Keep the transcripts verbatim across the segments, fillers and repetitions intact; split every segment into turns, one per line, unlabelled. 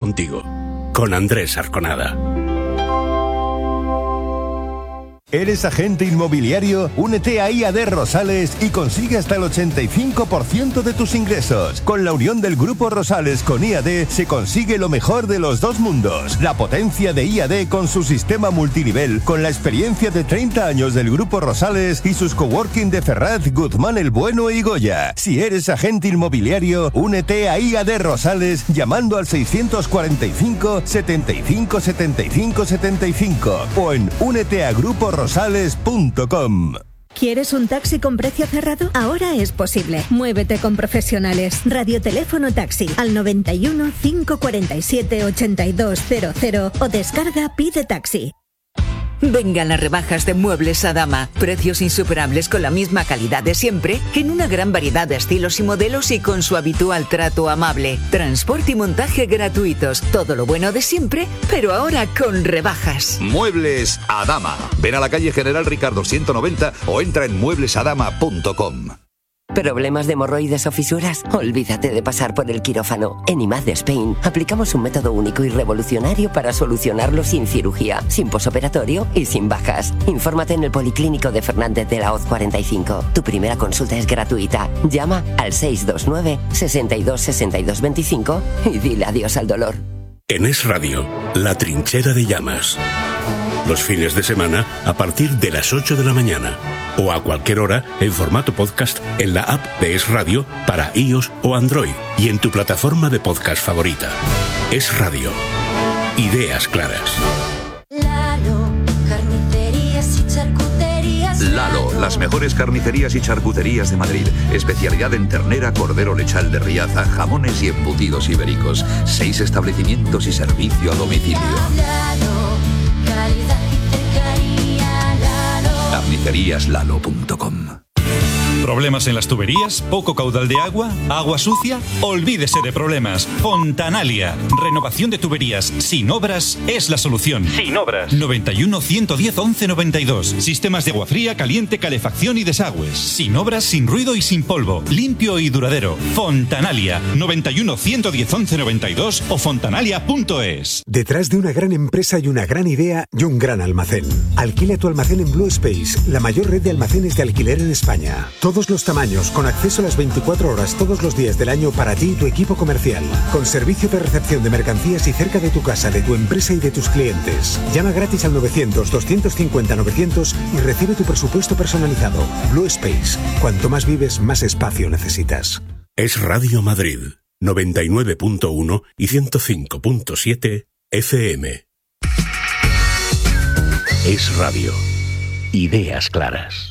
contigo. Con Andrés Arconada.
¿Eres agente inmobiliario? Únete a I A D Rosales y consigue hasta el ochenta y cinco por ciento de tus ingresos. Con la unión del Grupo Rosales con I A D se consigue lo mejor de los dos mundos. La potencia de I A D con su sistema multinivel, con la experiencia de treinta años del Grupo Rosales y sus coworking de Ferraz, Guzmán el Bueno y Goya. Si eres agente inmobiliario, únete a I A D Rosales llamando al seiscientos cuarenta y cinco, setenta y cinco, setenta y cinco, setenta y cinco o en únete a grupo rosales punto com.
¿Quieres un taxi con precio cerrado? Ahora es posible. Muévete con profesionales. Radioteléfono taxi al noventa y uno, cinco cuarenta y siete, ochenta y dos cero cero o descarga Pide Taxi.
Vengan las rebajas de Muebles Adama. Precios insuperables con la misma calidad de siempre, en una gran variedad de estilos y modelos y con su habitual trato amable. Transporte y montaje gratuitos. Todo lo bueno de siempre, pero ahora con rebajas.
Muebles Adama. Ven a la calle General Ricardo ciento noventa o entra en muebles adama punto com.
¿Problemas de hemorroides o fisuras? Olvídate de pasar por el quirófano. En I M A D Spain aplicamos un método único y revolucionario para solucionarlo sin cirugía, sin posoperatorio y sin bajas. Infórmate en el Policlínico de Fernández de la Hoz cuarenta y cinco. Tu primera consulta es gratuita. Llama al seis dos nueve, sesenta y dos, sesenta y dos veinticinco y dile adiós al dolor.
En Es Radio, La Trinchera de Llamas. Los fines de semana a partir de las ocho de la mañana o a cualquier hora en formato podcast en la app de Es Radio para iOS o Android y en tu plataforma de podcast favorita. Es Radio. Ideas claras.
Lalo, carnicerías y charcuterías.
Lalo, las mejores carnicerías y charcuterías de Madrid. Especialidad en ternera, cordero lechal de Riaza, jamones y embutidos ibéricos. Seis establecimientos y servicio a domicilio.
Lalo, calidad y cercanía. Lalo.
carnicerías lalo punto com.
¿Problemas en las tuberías? ¿Poco caudal de agua? ¿Agua sucia? Olvídese de problemas. Fontanalia. Renovación de tuberías sin obras es la solución. Sin obras. noventa y uno, ciento diez, once noventa y dos. Sistemas de agua fría, caliente, calefacción y desagües. Sin obras, sin ruido y sin polvo. Limpio y duradero. Fontanalia. noventa y uno, ciento diez, once noventa y dos o fontanalia punto es.
Detrás de una gran empresa y una gran idea y un gran almacén. Alquila tu almacén en Blue Space, la mayor red de almacenes de alquiler en España. Todos los tamaños, con acceso a las veinticuatro horas todos los días del año para ti y tu equipo comercial. Con servicio de recepción de mercancías y cerca de tu casa, de tu empresa y de tus clientes. Llama gratis al novecientos, doscientos cincuenta, novecientos y recibe tu presupuesto personalizado. Blue Space. Cuanto más vives, más espacio necesitas.
Es Radio Madrid, noventa y nueve punto uno y ciento cinco punto siete F M. Es Radio. Ideas claras.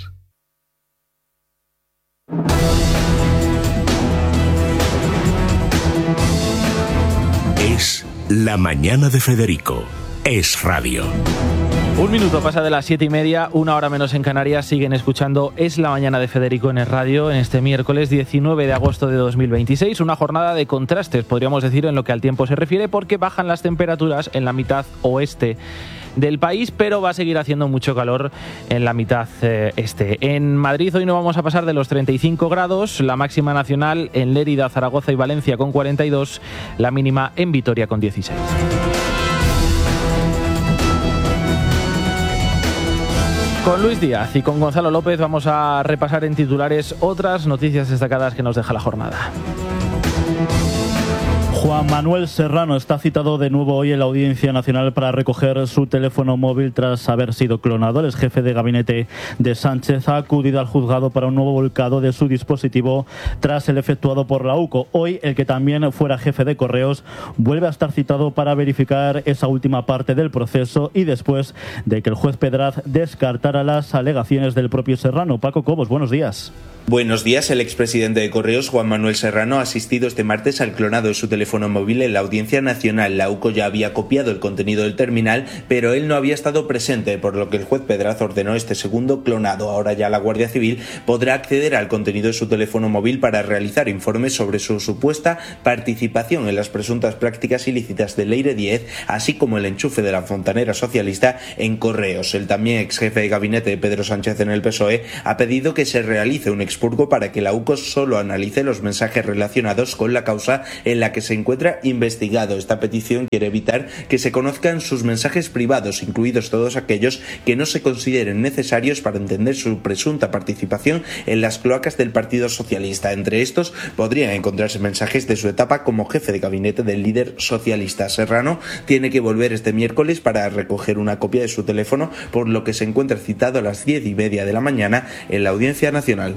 Es La Mañana de Federico. Es Radio.
Un minuto pasa de las siete y media, una hora menos en Canarias. Siguen escuchando Es la Mañana de Federico en Es Radio en este miércoles diecinueve de agosto de dos mil veintiséis. Una jornada de contrastes, podríamos decir, en lo que al tiempo se refiere, porque bajan las temperaturas en la mitad oeste del país, pero va a seguir haciendo mucho calor en la mitad eh, este. En Madrid hoy no vamos a pasar de los treinta y cinco grados, la máxima nacional en Lérida, Zaragoza y Valencia con cuarenta y dos, la mínima en Vitoria con dieciséis. Con Luis Díaz y con Gonzalo López vamos a repasar en titulares otras noticias destacadas que nos deja la jornada.
Juan Manuel Serrano está citado de nuevo hoy en la Audiencia Nacional para recoger su teléfono móvil tras haber sido clonado. El ex jefe de gabinete de Sánchez ha acudido al juzgado para un nuevo volcado de su dispositivo tras el efectuado por la U C O. Hoy, el que también fuera jefe de Correos vuelve a estar citado para verificar esa última parte del proceso y después de que el juez Pedraz descartara las alegaciones del propio Serrano. Paco Cobos, buenos días.
Buenos días. El expresidente de Correos, Juan Manuel Serrano, ha asistido este martes al clonado de su teléfono móvil en la Audiencia Nacional. La U C O ya había copiado el contenido del terminal, pero él no había estado presente, por lo que el juez Pedraz ordenó este segundo clonado. Ahora ya la Guardia Civil podrá acceder al contenido de su teléfono móvil para realizar informes sobre su supuesta participación en las presuntas prácticas ilícitas de Leire diez, así como el enchufe de la fontanera socialista en Correos. El también ex jefe de gabinete de Pedro Sánchez en el P S O E ha pedido que se realice un experto expurgo para que la U C O solo analice los mensajes relacionados con la causa en la que se encuentra investigado. Esta petición quiere evitar que se conozcan sus mensajes privados, incluidos todos aquellos que no se consideren necesarios para entender su presunta participación en las cloacas del Partido Socialista. Entre estos podrían encontrarse mensajes de su etapa como jefe de gabinete del líder socialista. Serrano tiene que volver este miércoles para recoger una copia de su teléfono, por lo que se encuentra citado a las diez y media de la mañana en la Audiencia Nacional.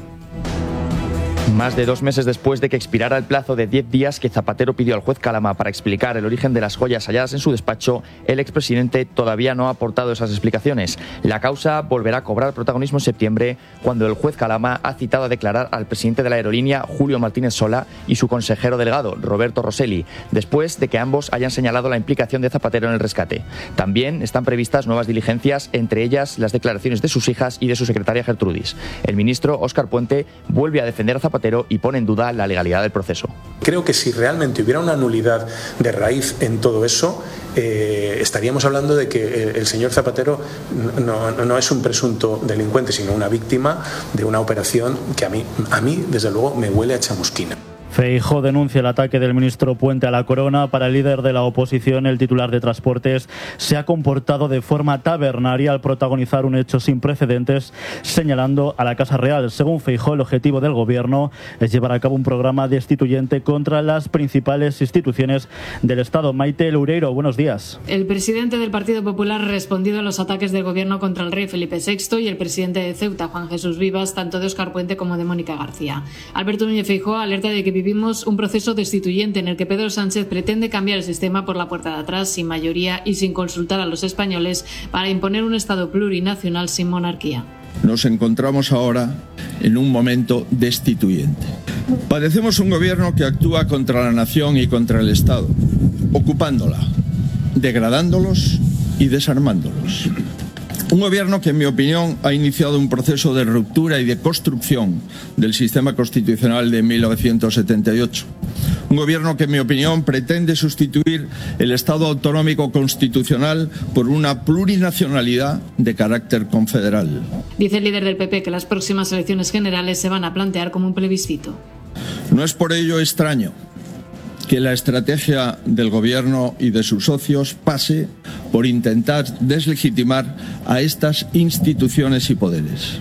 Más de dos meses después de que expirara el plazo de diez días que Zapatero pidió al juez Calama para explicar el origen de las joyas halladas en su despacho, el expresidente todavía no ha aportado esas explicaciones. La causa volverá a cobrar protagonismo en septiembre, cuando el juez Calama ha citado a declarar al presidente de la aerolínea, Julio Martínez Sola, y su consejero delegado, Roberto Rosselli, después de que ambos hayan señalado la implicación de Zapatero en el rescate. También están previstas nuevas diligencias, entre ellas las declaraciones de sus hijas y de su secretaria Gertrudis. El ministro Óscar Puente vuelve a defender a Zapatero y pone en duda la legalidad del proceso.
Creo que si realmente hubiera una nulidad de raíz en todo eso, eh, estaríamos hablando de que el señor Zapatero no, no es un presunto delincuente, sino una víctima de una operación que a mí, a mí desde luego, me huele a chamusquina.
Feijóo denuncia el ataque del ministro Puente a la corona. Para el líder de la oposición, el titular de Transportes se ha comportado de forma tabernaria al protagonizar un hecho sin precedentes, señalando a la Casa Real. Según Feijóo, el objetivo del gobierno es llevar a cabo un programa destituyente contra las principales instituciones del Estado. Maite Loureiro, buenos días.
El presidente del Partido Popular ha respondido a los ataques del gobierno contra el rey Felipe sexto y el presidente de Ceuta, Juan Jesús Vivas, tanto de Óscar Puente como de Mónica García. Alberto Núñez Feijóo alerta de que vivimos un proceso destituyente en el que Pedro Sánchez pretende cambiar el sistema por la puerta de atrás, sin mayoría y sin consultar a los españoles, para imponer un Estado plurinacional sin monarquía.
Nos encontramos ahora en un momento destituyente. Padecemos un gobierno que actúa contra la nación y contra el Estado, ocupándola, degradándolos y desarmándolos. Un gobierno que, en mi opinión, ha iniciado un proceso de ruptura y de construcción del sistema constitucional de mil novecientos setenta y ocho. Un gobierno que, en mi opinión, pretende sustituir el Estado autonómico constitucional por una plurinacionalidad de carácter confederal.
Dice el líder del P P que las próximas elecciones generales se van a plantear como un plebiscito.
No es por ello extraño que la estrategia del gobierno y de sus socios pase por intentar deslegitimar a estas instituciones y poderes.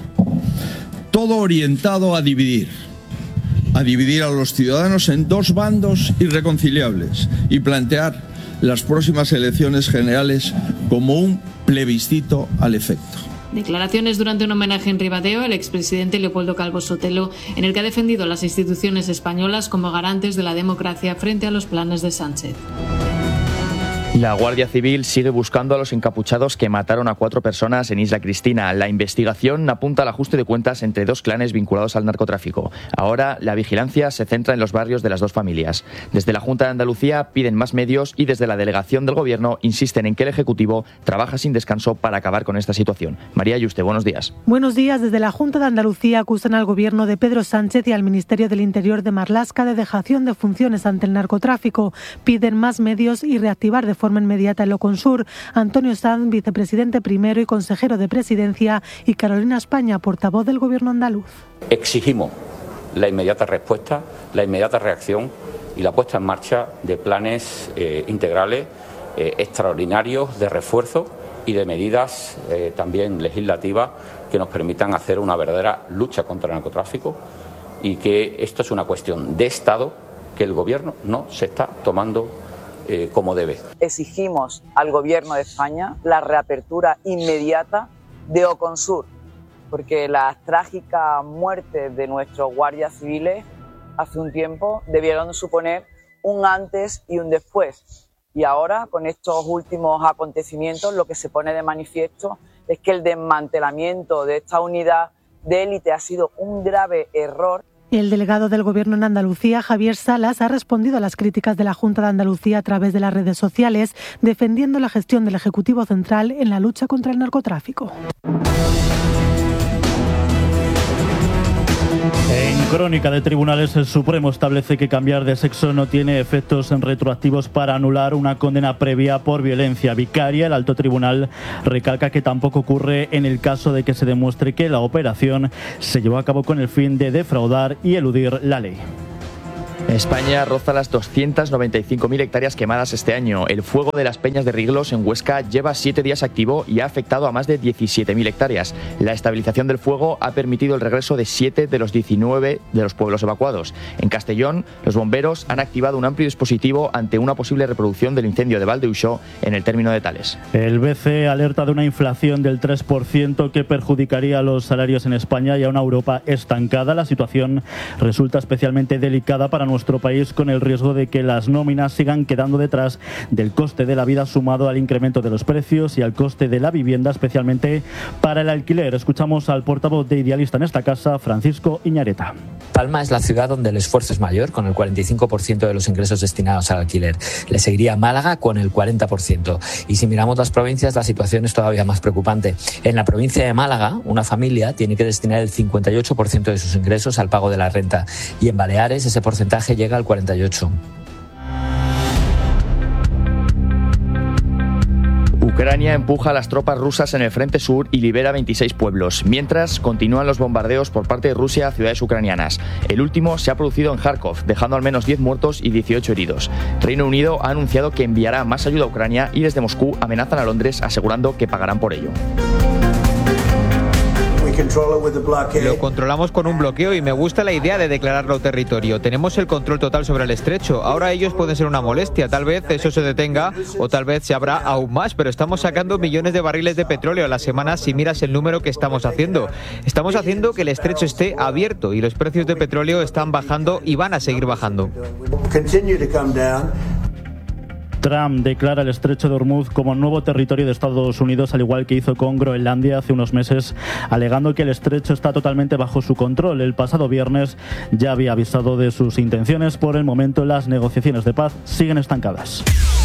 Todo orientado a dividir, a dividir a los ciudadanos en dos bandos irreconciliables y plantear las próximas elecciones generales como un plebiscito al efecto.
Declaraciones durante un homenaje en Ribadeo al expresidente Leopoldo Calvo Sotelo, en el que ha defendido las instituciones españolas como garantes de la democracia frente a los planes de Sánchez.
La Guardia Civil sigue buscando a los encapuchados que mataron a cuatro personas en Isla Cristina. La investigación apunta al ajuste de cuentas entre dos clanes vinculados al narcotráfico. Ahora la vigilancia se centra en los barrios de las dos familias. Desde la Junta de Andalucía piden más medios y desde la delegación del Gobierno insisten en que el Ejecutivo trabaja sin descanso para acabar con esta situación. María Yuste, buenos días.
Buenos días. Desde la Junta de Andalucía acusan al Gobierno de Pedro Sánchez y al Ministerio del Interior de Marlaska de dejación de funciones ante el narcotráfico. Piden más medios y reactivar de forma inmediata el Oconsur. Antonio Sanz, vicepresidente primero y consejero de Presidencia, y Carolina España, portavoz del Gobierno andaluz.
Exigimos la inmediata respuesta, la inmediata reacción y la puesta en marcha de planes eh, integrales eh, extraordinarios de refuerzo y de medidas eh, también legislativas que nos permitan hacer una verdadera lucha contra el narcotráfico, y que esto es una cuestión de Estado que el Gobierno no se está tomando Eh, como debe.
Exigimos al Gobierno de España la reapertura inmediata de Oconsur, porque las trágicas muertes de nuestros guardias civiles hace un tiempo debieron suponer un antes y un después. Y ahora, con estos últimos acontecimientos, lo que se pone de manifiesto es que el desmantelamiento de esta unidad de élite ha sido un grave error.
El delegado del Gobierno en Andalucía, Javier Salas, ha respondido a las críticas de la Junta de Andalucía a través de las redes sociales, defendiendo la gestión del Ejecutivo Central en la lucha contra el narcotráfico.
En Crónica de Tribunales, el Supremo establece que cambiar de sexo no tiene efectos retroactivos para anular una condena previa por violencia vicaria. El alto tribunal recalca que tampoco ocurre en el caso de que se demuestre que la operación se llevó a cabo con el fin de defraudar y eludir la ley.
España roza las doscientas noventa y cinco mil hectáreas quemadas este año. El fuego de las Peñas de Riglos en Huesca lleva siete días activo y ha afectado a más de diecisiete mil hectáreas. La estabilización del fuego ha permitido el regreso de siete de los diecinueve de los pueblos evacuados. En Castellón, los bomberos han activado un amplio dispositivo ante una posible reproducción del incendio de Valdeuxó en el término de Tales.
El B C E alerta de una inflación del tres por ciento que perjudicaría los salarios en España y a una Europa estancada. La situación resulta especialmente delicada para nuestro país, con el riesgo de que las nóminas sigan quedando detrás del coste de la vida sumado al incremento de los precios y al coste de la vivienda, especialmente para el alquiler. Escuchamos al portavoz de Idealista en esta casa, Francisco Iñareta.
Palma es la ciudad donde el esfuerzo es mayor, con el cuarenta y cinco por ciento de los ingresos destinados al alquiler. Le seguiría Málaga con el cuarenta por ciento. Y si miramos las provincias, la situación es todavía más preocupante. En la provincia de Málaga, una familia tiene que destinar el cincuenta y ocho por ciento de sus ingresos al pago de la renta. Y en Baleares ese porcentaje llega al cuarenta y ocho por ciento.
Ucrania empuja a las tropas rusas en el frente sur y libera veintiséis pueblos, mientras continúan los bombardeos por parte de Rusia a ciudades ucranianas. El último se ha producido en Kharkov, dejando al menos diez muertos y dieciocho heridos. Reino Unido ha anunciado que enviará más ayuda a Ucrania y desde Moscú amenazan a Londres asegurando que pagarán por ello.
Lo controlamos con un bloqueo y me gusta la idea de declararlo territorio. Tenemos el control total sobre el estrecho. Ahora ellos pueden ser una molestia. Tal vez eso se detenga o tal vez se abra aún más, pero estamos sacando millones de barriles de petróleo a la semana si miras el número que estamos haciendo. Estamos haciendo que el estrecho esté abierto y los precios de petróleo están bajando y van a seguir bajando.
Trump declara el estrecho de Hormuz como nuevo territorio de Estados Unidos, al igual que hizo con Groenlandia hace unos meses, alegando que el estrecho está totalmente bajo su control. El pasado viernes ya había avisado de sus intenciones. Por el momento, las negociaciones de paz siguen estancadas.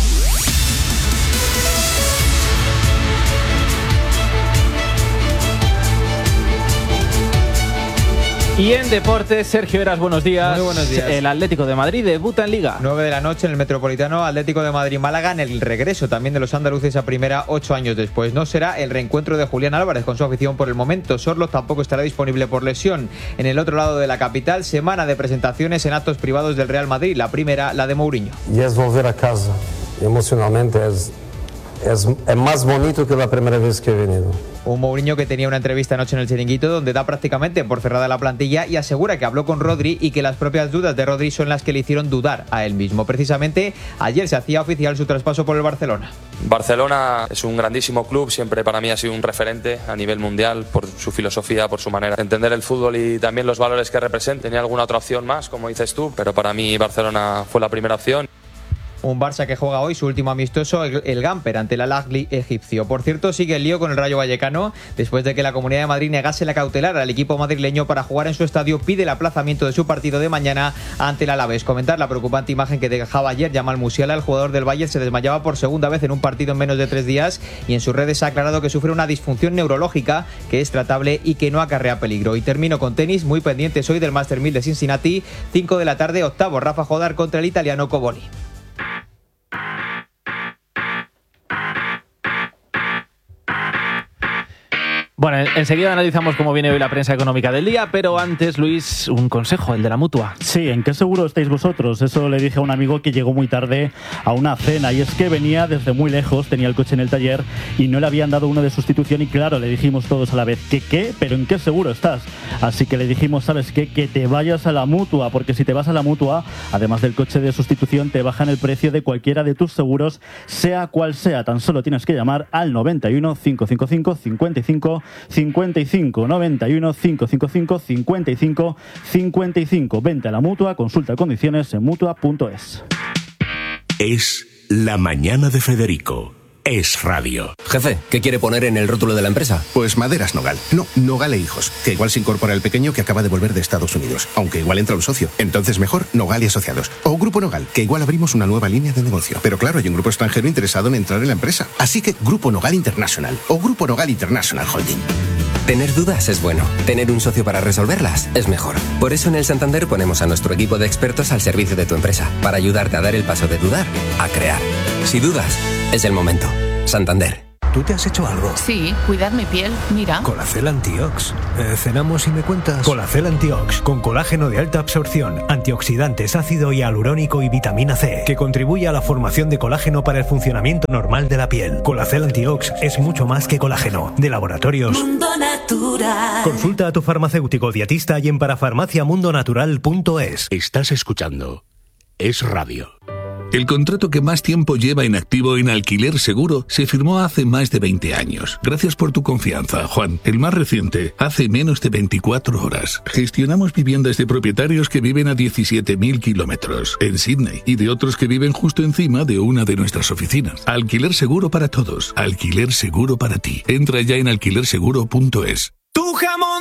Y en deportes, Sergio Heras, buenos días.
Muy buenos días.
El Atlético de Madrid debuta en Liga.
nueve de la noche en el Metropolitano, Atlético de Madrid-Málaga, en el regreso también de los andaluces a primera ocho años después. No será el reencuentro de Julián Álvarez con su afición por el momento. Sorlo tampoco estará disponible por lesión. En el otro lado de la capital, semana de presentaciones en actos privados del Real Madrid. La primera, la de Mourinho.
Y es volver a casa. Emocionalmente es, es, es más bonito que la primera vez que he venido.
Un Mourinho que tenía una entrevista anoche en el Chiringuito donde da prácticamente por cerrada la plantilla y asegura que habló con Rodri y que las propias dudas de Rodri son las que le hicieron dudar a él mismo. Precisamente ayer se hacía oficial su traspaso por el Barcelona.
Barcelona es un grandísimo club, siempre para mí ha sido un referente a nivel mundial por su filosofía, por su manera de entender el fútbol y también los valores que representa. Tenía alguna otra opción más, como dices tú, pero para mí Barcelona fue la primera opción.
Un Barça que juega hoy su último amistoso, el, el Gamper, ante el Al-Ahly egipcio. Por cierto, sigue el lío con el Rayo Vallecano. Después de que la Comunidad de Madrid negase la cautelar al equipo madrileño para jugar en su estadio, pide el aplazamiento de su partido de mañana ante el Alavés. Comentar la preocupante imagen que dejaba ayer Yamal Musiala, el jugador del Bayern, se desmayaba por segunda vez en un partido en menos de tres días y en sus redes ha aclarado que sufre una disfunción neurológica que es tratable y que no acarrea peligro. Y termino con tenis, muy pendientes hoy del Master mil de Cincinnati, cinco de la tarde, octavo Rafa Jodar contra el italiano Coboli.
Bueno, enseguida analizamos cómo viene hoy la prensa económica del día, pero antes, Luis, un consejo, el de la Mutua.
Sí, ¿en qué seguro estáis vosotros? Eso le dije a un amigo que llegó muy tarde a una cena, y es que venía desde muy lejos, tenía el coche en el taller y no le habían dado uno de sustitución y claro, le dijimos todos a la vez, ¿qué qué? ¿Pero en qué seguro estás? Así que le dijimos, ¿sabes qué? Que te vayas a la Mutua, porque si te vas a la Mutua, además del coche de sustitución, te bajan el precio de cualquiera de tus seguros, sea cual sea. Tan solo tienes que llamar al noventa y uno, cinco cinco cinco, cincuenta y cinco cincuenta y cinco, noventa y uno, cinco cinco cinco, cincuenta y cinco cincuenta y cinco. Vente a la Mutua, consulta condiciones en mutua punto es.
Es La Mañana de Federico. Es radio.
Jefe, ¿qué quiere poner en el rótulo de la empresa?
Pues Maderas Nogal. No, Nogal e Hijos. Que igual se incorpora el pequeño que acaba de volver de Estados Unidos. Aunque igual entra un socio. Entonces mejor Nogal y Asociados. O Grupo Nogal, que igual abrimos una nueva línea de negocio. Pero claro, hay un grupo extranjero interesado en entrar en la empresa. Así que Grupo Nogal International. O Grupo Nogal International Holding.
Tener dudas es bueno. Tener un socio para resolverlas es mejor. Por eso en el Santander ponemos a nuestro equipo de expertos al servicio de tu empresa, para ayudarte a dar el paso de dudar a crear. Si dudas, es el momento. Santander.
¿Tú te has hecho algo?
Sí, cuidar mi piel, mira.
Colacel Antiox. Eh, cenamos y me cuentas.
Colacel Antiox, con colágeno de alta absorción, antioxidantes, ácido hialurónico y vitamina C, que contribuye a la formación de colágeno para el funcionamiento normal de la piel. Colacel Antiox es mucho más que colágeno. De Laboratorios
Mundo Natural.
Consulta a tu farmacéutico dietista y en parafarmaciamundonatural punto es.
Estás escuchando Es Radio.
El contrato que más tiempo lleva en activo en Alquiler Seguro se firmó hace más de veinte años. Gracias por tu confianza, Juan. El más reciente, hace menos de veinticuatro horas. Gestionamos viviendas de propietarios que viven a diecisiete mil kilómetros en Sydney y de otros que viven justo encima de una de nuestras oficinas. Alquiler Seguro para todos. Alquiler Seguro para ti. Entra ya en alquiler seguro punto es.
Tu jamón